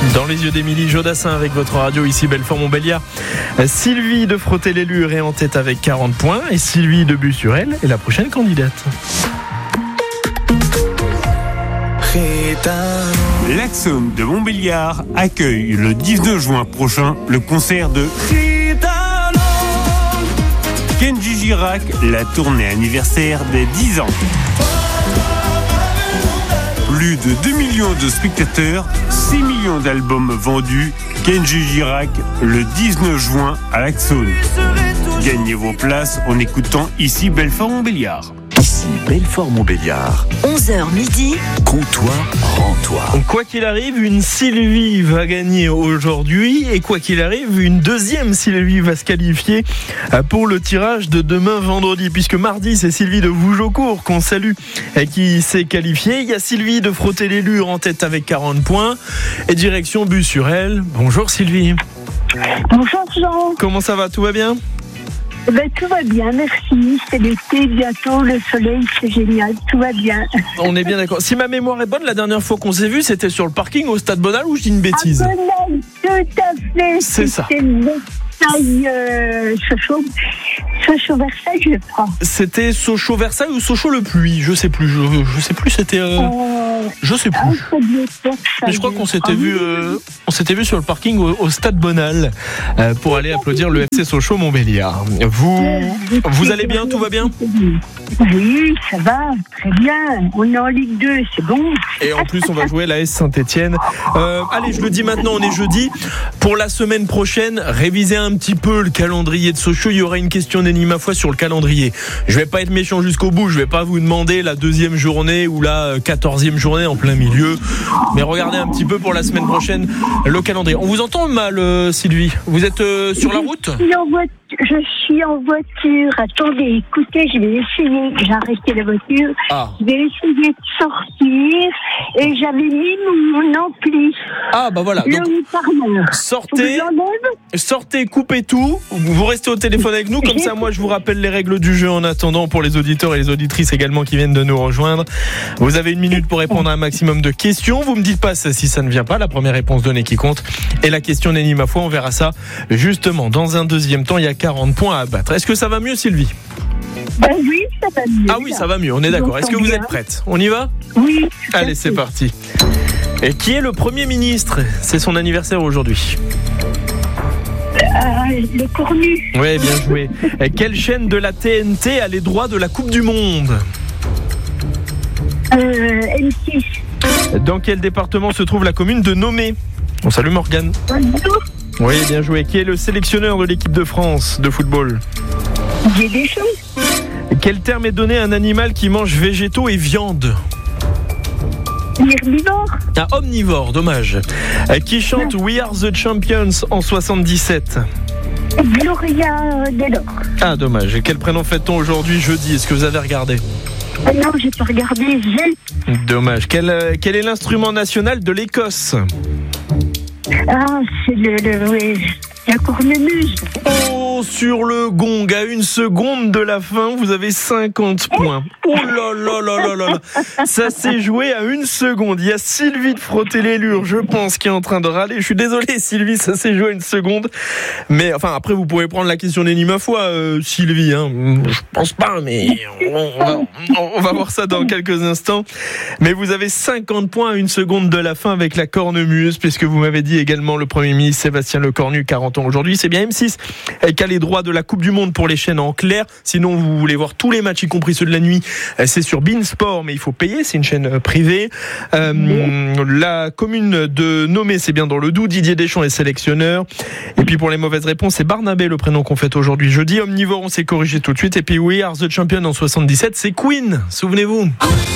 Dans les yeux d'Émilie Jodassin avec votre radio ici Belfort-Montbéliard. Sylvie de Frotter les Lures est en tête avec 40 points et Sylvie de Bussurel est la prochaine candidate. L'Axone de Montbéliard accueille le 19 juin prochain le concert de Kenji Girac, la tournée anniversaire des 10 ans. Plus de 2 millions de spectateurs, 6 millions d'albums vendus. Kenji Girac, le 19 juin à l'Axone. Gagnez vos places en écoutant ici Belfort-Montbéliard. Ici Belfort-Montbéliard. 11h midi. Comptoir, rends-toi. Quoi qu'il arrive, une Sylvie va gagner aujourd'hui et quoi qu'il arrive, une deuxième Sylvie va se qualifier pour le tirage de demain vendredi. Puisque mardi, c'est Sylvie de Vougeaucourt qu'on salue qui s'est qualifiée. Il y a Sylvie de Frotter les Lures en tête avec 40 points et direction Bussurel. Bonjour Sylvie. Bonjour Jean. Comment ça va? Tout va bien? Tout va bien, merci. C'est l'été, bientôt, le soleil, c'est génial, tout va bien. On est bien d'accord. Si ma mémoire est bonne, la dernière fois qu'on s'est vu, c'était sur le parking au Stade Bonal ou je dis une bêtise? À Bonal, tout à fait. C'est ça. C'était Sochaux-Versailles, je crois. C'était Sochaux-Versailles ou Sochaux-le-Puy? Je sais plus. Je sais plus. C'était. Je sais plus. Mais je crois qu'on s'était vu sur le parking au Stade Bonal pour aller applaudir le FC Sochaux-Montbéliard. Vous allez bien? Tout va bien? Oui, ça va, très bien. On est en Ligue 2, c'est bon. Et en plus, on va jouer l'AS Saint-Etienne. Allez, je le dis maintenant, on est jeudi. Pour la semaine prochaine, révisez un petit peu le calendrier de Sochaux. Il y aura une question d'Annie ma foi sur le calendrier. Je vais pas être méchant jusqu'au bout. Je vais pas vous demander la 2e journée ou la 14e journée en plein milieu. Mais regardez un petit peu pour la semaine prochaine le calendrier. On vous entend mal, Sylvie. Vous êtes sur la route? Je suis en voiture. Attendez, écoutez, je vais essayer. J'ai arrêté la voiture. Je vais essayer de sortir. Et j'avais mis mon ampli. Ah, bah voilà. Donc, sortez, coupez tout. Vous restez au téléphone avec nous. Comme ça, moi, je vous rappelle les règles du jeu en attendant pour les auditeurs et les auditrices également qui viennent de nous rejoindre. Vous avez 1 minute pour répondre à un maximum de questions. Vous me dites pas si ça ne vient pas. La première réponse donnée qui compte. Et la question d'Annie ma foi, on verra ça justement dans un deuxième temps. Il y a 40 points à abattre. Est-ce que ça va mieux, Sylvie? Oui, ça va mieux. Ah oui, ça va mieux, on est d'accord. Est-ce que vous êtes prête? On y va? Oui. Allez, c'est parti. Et qui est le Premier ministre? C'est son anniversaire aujourd'hui. Le Cornu. Oui, bien joué. Et quelle chaîne de la TNT a les droits de la Coupe du Monde? M6. Dans quel département se trouve la commune de Nomé? On salue Morgane. Oui, bien joué. Qui est le sélectionneur de l'équipe de France de football? J'ai des choses. Quel terme est donné à un animal qui mange végétaux et viande? Herbivore. Un omnivore, dommage. Qui chante We Are the Champions en 77? Gloria Gaynor. Ah, dommage. Et quel prénom fête-t-on aujourd'hui, jeudi? Est-ce que vous avez regardé? Non, j'ai pas regardé. Dommage. Quel est l'instrument national de l'Écosse? Ah, c'est la cornemuse. Oh, sur le gong, à 1 seconde de la fin, vous avez 50 points. Oh là là là là là là. Ça s'est joué à 1 seconde. Il y a Sylvie de Frotter les Lures, je pense, qui est en train de râler. Je suis désolé, Sylvie, ça s'est joué à 1 seconde. Mais enfin, après, vous pourrez prendre la question d'Annie ma foi, Sylvie. Hein. Je pense pas, mais on va voir ça dans quelques instants. Mais vous avez 50 points à 1 seconde de la fin avec la cornemuse, puisque vous m'avez dit également le Premier ministre Sébastien Lecornu, 40 ans aujourd'hui. C'est bien M6 qui a les droits de la Coupe du Monde pour les chaînes en clair. Sinon, vous voulez voir tous les matchs, y compris ceux de la nuit, c'est sur Beansport, mais il faut payer, c'est une chaîne privée. La commune de Nomé, c'est bien dans le Doubs. Didier Deschamps est sélectionneur. Et puis pour les mauvaises réponses, c'est Barnabé, le prénom qu'on fête aujourd'hui jeudi. Omnivore, on s'est corrigé tout de suite. Et puis We Are the Champion en 77, c'est Queen, souvenez-vous.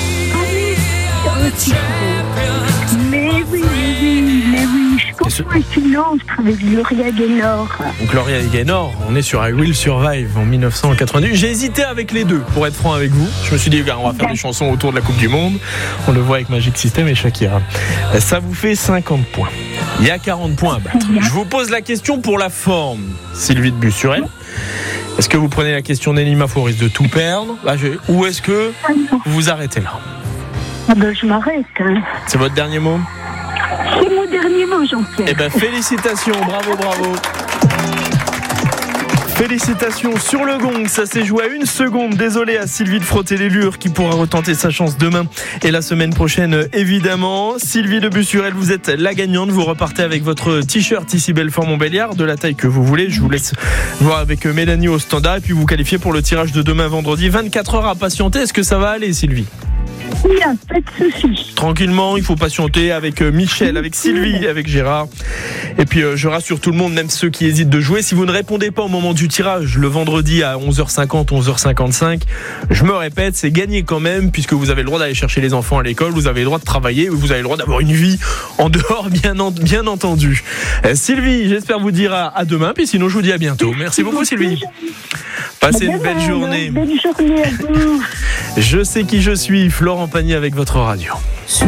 Mais oui, je comprends une autre avec Gloria Gaynor. Gloria Gaynor, on est sur I Will Survive en 1998. J'ai hésité avec les deux, pour être franc avec vous. Je me suis dit, on va faire des chansons autour de la Coupe du Monde. On le voit avec Magic System et Shakira. Ça vous fait 50 points. Il y a 40 points à battre. Je vous pose la question pour la forme, Sylvie de Bussurel. Est-ce que vous prenez la question d'Annie ma foi, risque de tout perdre? Ou est-ce que vous arrêtez là? Je m'arrête. C'est votre dernier mot? C'est mon dernier dernier mot, Jean-Pierre. Eh ben, félicitations, bravo. Félicitations sur le gong, ça s'est joué à 1 seconde. Désolé à Sylvie de frotter les lures qui pourra retenter sa chance demain et la semaine prochaine évidemment. Sylvie de Bussurel, vous êtes la gagnante. Vous repartez avec votre t-shirt ici Belfort-Montbéliard de la taille que vous voulez. Je vous laisse voir avec Mélanie au standard et puis vous qualifiez pour le tirage de demain vendredi. 24 heures à patienter. Est-ce que ça va aller, Sylvie ? Bien, pas de soucis. Tranquillement, il faut patienter avec Michel, avec Sylvie, avec Gérard. Et puis je rassure tout le monde, même ceux qui hésitent de jouer, si vous ne répondez pas au moment du tirage le vendredi à 11h50, 11h55, je me répète, c'est gagné quand même, puisque vous avez le droit d'aller chercher les enfants à l'école, vous avez le droit de travailler, vous avez le droit d'avoir une vie en dehors, bien entendu. Sylvie, j'espère vous dire à demain, puis sinon je vous dis à bientôt. Merci beaucoup Sylvie. Passez une belle journée. Belle journée à vous. Je sais qui je suis, Florent Pagny avec votre radio.